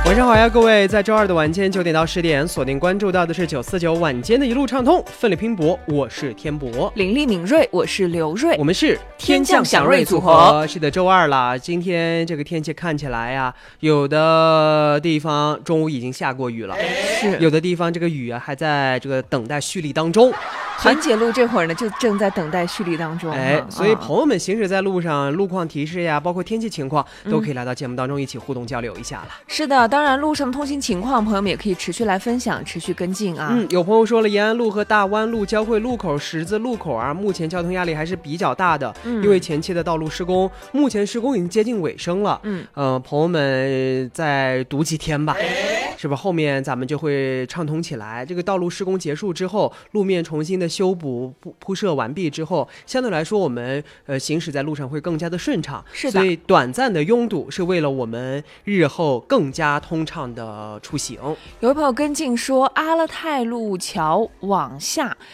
晚上好呀，各位，在周二的晚间9点到10点，锁定关注到的是949晚间的一路畅通，奋力拼搏，我是天博， 凌厉敏锐，我是刘锐， 我们是天降祥瑞组合。 是的，周二了，今天这个天气看起来呀，有的地方中午已经下过雨了， 是有的地方这个雨啊还在这个等待蓄力当中。 团结路这会儿呢，就正在等待蓄力当中。 所以朋友们行驶在路上，路况提示呀，包括天气情况，都可以来到节目当中一起互动交流一下了。 是的，当然路上通行情况，朋友们也可以持续来分享，持续跟进啊。 有朋友说了，延安路和大湾路交汇路口十字路口啊，目前交通压力还是比较大的，因为前期的道路施工，目前施工已经接近尾声了。朋友们再读几天吧。是吧？后面咱们就会畅通起来。这个道路施工结束之后，路面重新的修补铺设完毕之后，相对来说我们行驶在路上会更加的顺畅。 是的， 所以短暂的拥堵是为了我们日后更加通畅的出行。 有位朋友跟进说，阿勒泰路桥往下